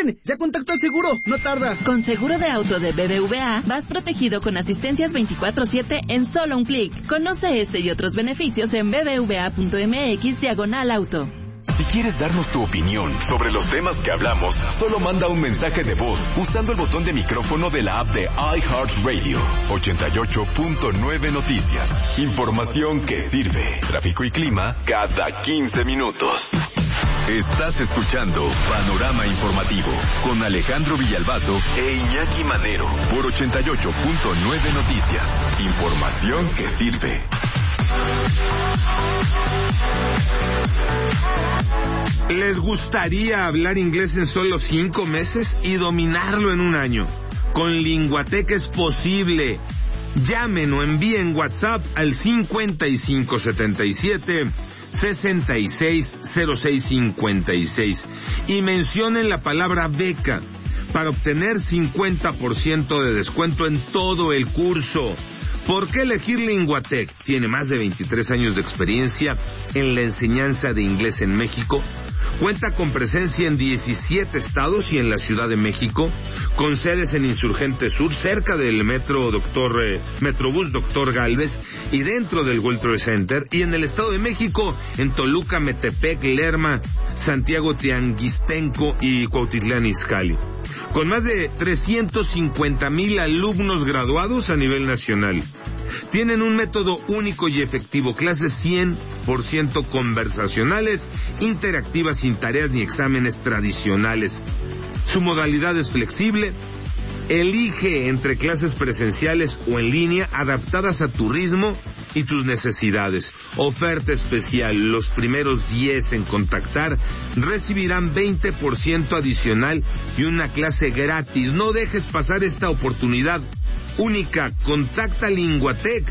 esperen! ¡Ya contacto al seguro! ¡No tarda! Con seguro de auto de BBVA, vas protegido con asistencias 24/7 en solo un clic. Conoce este y otros beneficios en bbva.mx/auto. Si quieres darnos tu opinión sobre los temas que hablamos, solo manda un mensaje de voz usando el botón de micrófono de la app de iHeartRadio. 88.9 Noticias. Información que sirve. Tráfico y clima cada 15 minutos. Estás escuchando Panorama Informativo con Alejandro Villalbazo e Iñaki Manero por 88.9 Noticias. Información que sirve. ¿Les gustaría hablar inglés en solo 5 meses y dominarlo en un año? Con Linguatec es posible. Llamen o envíen WhatsApp al 5577-660656 y mencionen la palabra beca para obtener 50% de descuento en todo el curso. ¿Por qué elegir Linguatec? Tiene más de 23 años de experiencia en la enseñanza de inglés en México. Cuenta con presencia en 17 estados y en la Ciudad de México, con sedes en Insurgente Sur, cerca del Metrobús Doctor Gálvez y dentro del World Trade Center, y en el Estado de México, en Toluca, Metepec, Lerma, Santiago Tianguistenco y Cuautitlán Izcalli. Con más de 350,000 alumnos graduados a nivel nacional. Tienen un método único y efectivo, clases 100% conversacionales, interactivas, sin tareas ni exámenes tradicionales. Su modalidad es flexible. Elige entre clases presenciales o en línea, adaptadas a tu ritmo y tus necesidades. Oferta especial: los primeros 10 en contactar recibirán 20% adicional y una clase gratis. No dejes pasar esta oportunidad única. Contacta Linguatec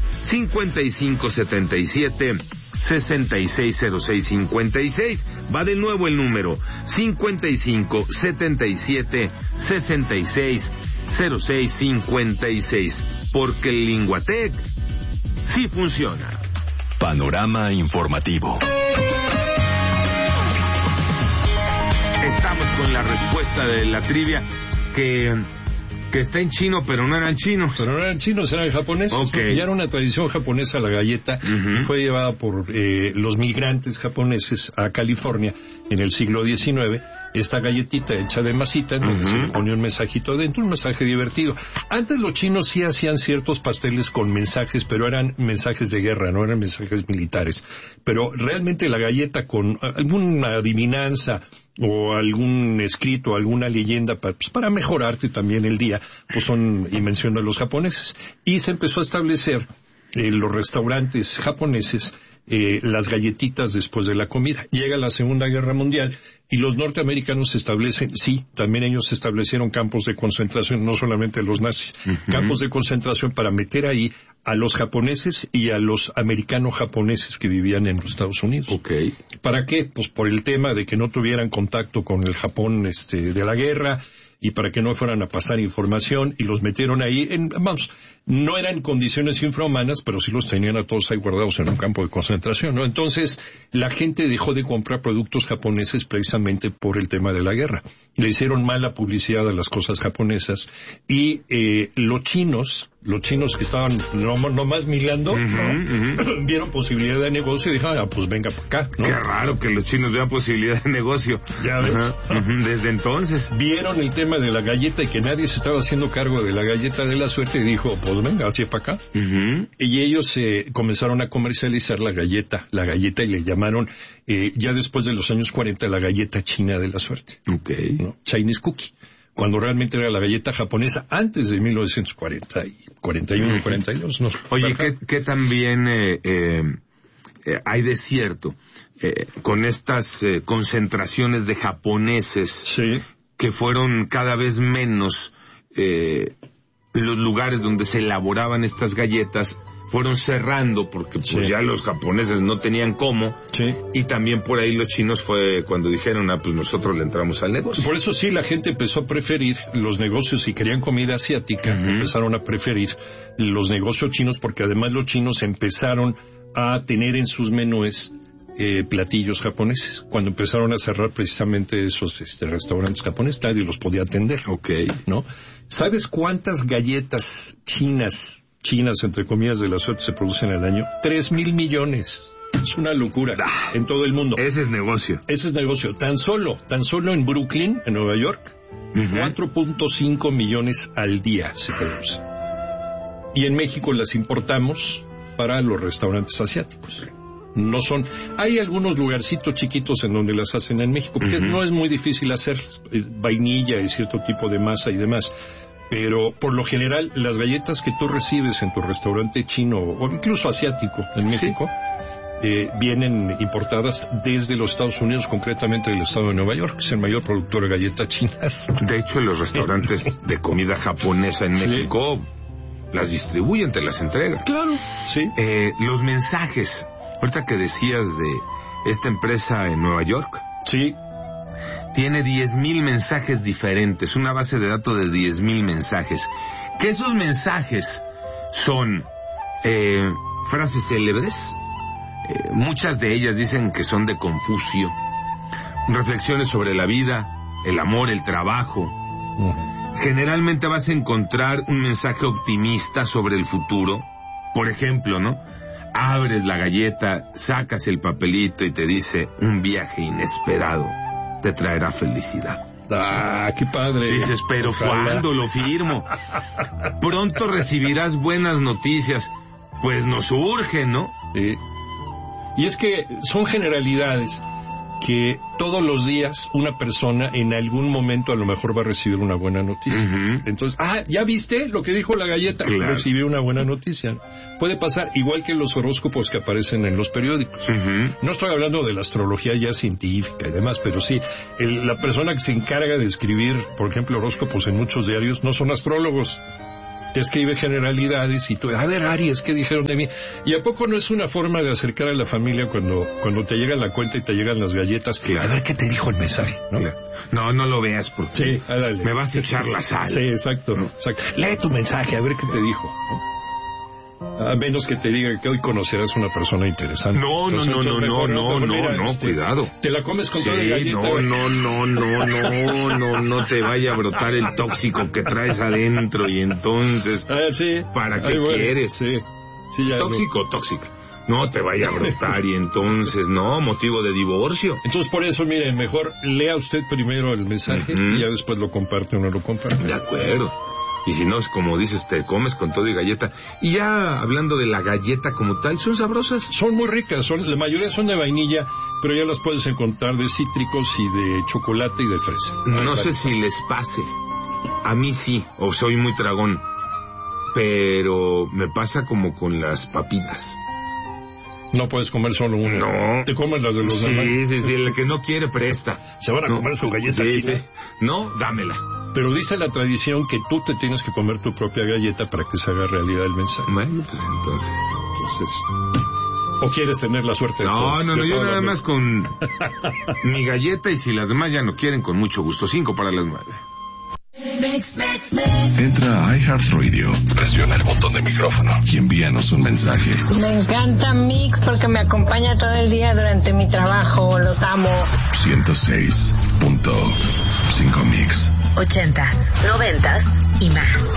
5577-660656. Va de nuevo el número 5577-660656. Porque el Linguatec sí funciona. Panorama Informativo. Estamos con la respuesta de la trivia que está en chino, pero no eran chinos. Pero no eran chinos, eran japoneses. Okay. Ya era una tradición japonesa la galleta. Fue llevada por los migrantes japoneses a California en el siglo XIX. Esta galletita hecha de masita, donde se le ponía un mensajito adentro, un mensaje divertido. Antes los chinos sí hacían ciertos pasteles con mensajes, pero eran mensajes de guerra, no eran mensajes militares. Pero realmente la galleta con alguna adivinanza o algún escrito, alguna leyenda para mejorarte también el día, pues son invención de los japoneses. Y se empezó a establecer en los restaurantes japoneses las galletitas después de la comida. Llega la Segunda Guerra Mundial y los norteamericanos establecen, sí, también ellos establecieron campos de concentración, no solamente los nazis, campos de concentración para meter ahí a los japoneses y a los americano-japoneses que vivían en los Estados Unidos. Okay. ¿Para qué? Pues por el tema de que no tuvieran contacto con el Japón de la guerra, y para que no fueran a pasar información, y los metieron ahí no eran condiciones infrahumanas, pero sí los tenían a todos ahí guardados en un campo de concentración, ¿no? Entonces, la gente dejó de comprar productos japoneses precisamente por el tema de la guerra. Le hicieron mala publicidad a las cosas japonesas, y los chinos que estaban nomás mirando, vieron posibilidad de negocio y dijeron, pues venga para acá, ¿no? Qué raro que los chinos vean posibilidad de negocio. Ya ves. Desde entonces. Vieron el tema de la galleta y que nadie se estaba haciendo cargo de la galleta de la suerte y dijo, pues venga, así para acá. Y ellos comenzaron a comercializar la galleta y le llamaron, ya después de los años 40, la galleta china de la suerte. Okay. ¿No? Chinese Cookie. Cuando realmente era la galleta japonesa antes de 1940 y 41 y 42. ¿No? Oye, ¿qué también hay de cierto con estas concentraciones de japoneses que fueron cada vez menos los lugares donde se elaboraban estas galletas? Fueron cerrando porque pues ya los japoneses no tenían cómo, y también por ahí los chinos fue cuando dijeron, pues nosotros le entramos al negocio. Por eso sí, la gente empezó a preferir los negocios, si querían comida asiática, empezaron a preferir los negocios chinos, porque además los chinos empezaron a tener en sus menús platillos japoneses. Cuando empezaron a cerrar precisamente esos restaurantes japoneses, nadie los podía atender. Okay. ¿No? ¿Sabes cuántas galletas chinas entre comillas de la suerte se producen al año? 3,000 millones. Es una locura en todo el mundo. Ese es negocio. Tan solo en Brooklyn, en Nueva York, 4.5 millones al día se produce. Y en México las importamos para los restaurantes asiáticos. No son... Hay algunos lugarcitos chiquitos en donde las hacen en México, porque no es muy difícil hacer vainilla y cierto tipo de masa y demás. Pero por lo general, las galletas que tú recibes en tu restaurante chino o incluso asiático en México, vienen importadas desde los Estados Unidos, concretamente del estado de Nueva York, que es el mayor productor de galletas chinas. De hecho, los restaurantes de comida japonesa en México las distribuyen, te las entregan. Claro, sí. Los mensajes, ahorita que decías de esta empresa en Nueva York. Sí. Tiene 10,000 mensajes diferentes, una base de datos de 10,000 mensajes. Que esos mensajes son frases célebres. Muchas de ellas dicen que son de Confucio. Reflexiones sobre la vida, el amor, el trabajo. Generalmente vas a encontrar un mensaje optimista sobre el futuro. Por ejemplo, ¿no? Abres la galleta, sacas el papelito y te dice: un viaje inesperado te traerá felicidad. ¡Ah, qué padre! Dices, pero ojalá. ¿Cuándo lo firmo? Pronto recibirás buenas noticias. Pues nos urge, ¿no? Sí. Y es que son generalidades que todos los días una persona en algún momento a lo mejor va a recibir una buena noticia. Entonces, ¿ya viste lo que dijo la galleta? Claro. Recibió una buena noticia. Puede pasar igual que los horóscopos que aparecen en los periódicos. No estoy hablando de la astrología ya científica y demás, pero sí, la persona que se encarga de escribir, por ejemplo, horóscopos en muchos diarios, no son astrólogos. Te escribe generalidades y tú, a ver, Aries, ¿qué dijeron de mí? ¿Y a poco no es una forma de acercar a la familia cuando te llega la cuenta y te llegan las galletas? Claro. A ver qué te dijo el mensaje, ¿no? Claro. No lo veas porque me vas a echar la sal. Sí, exacto. Lee tu mensaje, a ver qué te dijo, ¿no? A menos que te diga que hoy conocerás una persona interesante. No, cuidado. Te la comes con toda la galleta. No te vaya a brotar el tóxico que traes adentro y entonces... ¿Para qué quieres? Sí, ya tóxica. No te vaya a brotar y entonces, motivo de divorcio. Entonces, por eso, mire, mejor lea usted primero el mensaje y ya después lo comparte o no lo comparte. De acuerdo. Y si no, como dices, te comes con todo y galleta. Y ya hablando de la galleta como tal, ¿son sabrosas? Son muy ricas, la mayoría son de vainilla, pero ya las puedes encontrar de cítricos y de chocolate y de fresa. No sé si les pase. A mí sí, o soy muy tragón. Pero me pasa como con las papitas. No puedes comer solo una. No. Te comes las de los demás. Sí, el que no quiere presta. Se van a comer su galleta china. Sí. No, dámela. Pero dice la tradición que tú te tienes que comer tu propia galleta para que se haga realidad el mensaje. Bueno, pues entonces. ¿O quieres tener la suerte de todos? No, yo nada más con mi galleta y si las demás ya no quieren, con mucho gusto. 5 para las 9. Entra a iHeartRadio, presiona el botón de micrófono y envíanos un mensaje. Me encanta Mix porque me acompaña todo el día durante mi trabajo. Los amo. 106.5 Mix. 80s, 90s y más.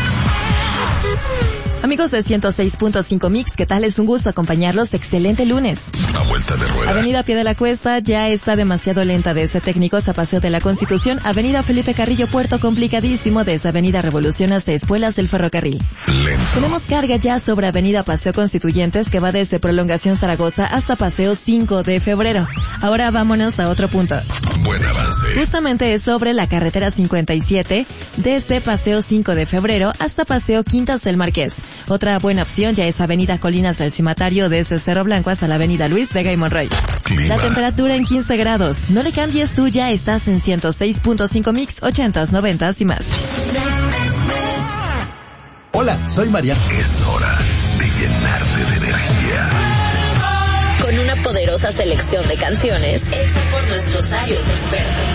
Amigos de 106.5 Mix, ¿qué tal? Es un gusto acompañarlos. Excelente lunes. A vuelta de rueda. Avenida Pie de la Cuesta ya está demasiado lenta desde Técnicos a Paseo de la Constitución. Avenida Felipe Carrillo Puerto complicadísimo desde Avenida Revolución hasta Espuelas del Ferrocarril. Lento. Tenemos carga ya sobre Avenida Paseo Constituyentes que va desde Prolongación Zaragoza hasta Paseo 5 de Febrero. Ahora vámonos a otro punto. Buen avance. Justamente es sobre la carretera 57 desde Paseo 5 de Febrero hasta Paseo Quintas del Marqués. Otra buena opción ya es Avenida Colinas del Cimatario desde Cerro Blanco hasta la Avenida Luis Vega y Monroy. Clima. La temperatura en 15 grados. No le cambies, tú ya estás en 106.5 Mix, 80s, 90s y más. Hola, soy María. Es hora de llenarte de energía. Con una poderosa selección de canciones hecha por nuestros sabios expertos.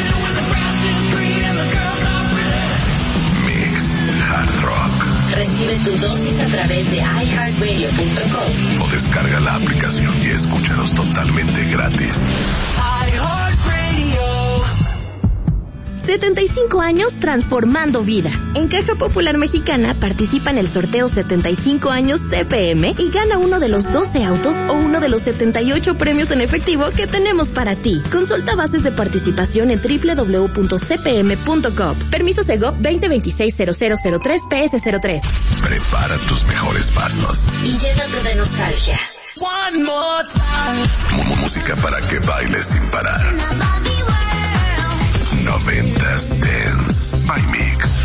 Mix Hard Rock. Recibe tu dosis a través de iHeartRadio.com. O descarga la aplicación y escúchanos totalmente gratis. 75 años transformando vidas. En Caja Popular Mexicana participa en el sorteo 75 años CPM y gana uno de los 12 autos o uno de los 78 premios en efectivo que tenemos para ti. Consulta bases de participación en www.cpm.gov. Permiso Segov 2026-0003-PS03. Prepara tus mejores pasos. Y llénate de nostalgia. One more time. Música para que bailes sin parar. 90s Dance by Mix.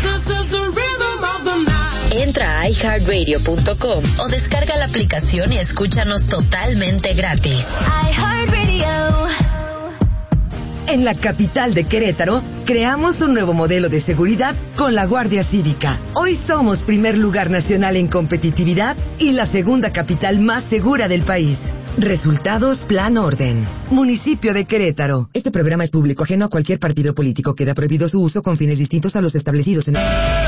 Entra a iHeartRadio.com o descarga la aplicación y escúchanos totalmente gratis. iHeartRadio. En la capital de Querétaro, creamos un nuevo modelo de seguridad con la Guardia Cívica. Hoy somos primer lugar nacional en competitividad y la segunda capital más segura del país. Resultados Plan Orden. Municipio de Querétaro. Este programa es público ajeno a cualquier partido político. Queda prohibido su uso con fines distintos a los establecidos en...